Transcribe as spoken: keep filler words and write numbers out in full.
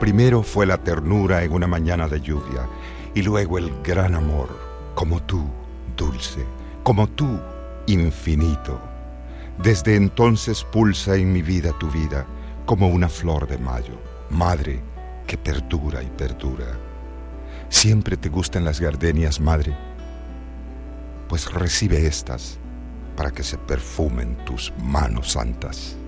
primero fue la ternura en una mañana de lluvia, y luego el gran amor, como tú, dulce, como tú, infinito. Desde entonces pulsa en mi vida tu vida, como una flor de mayo, madre que perdura y perdura. ¿Siempre te gustan las gardenias, madre? Pues recibe estas para que se perfumen tus manos santas.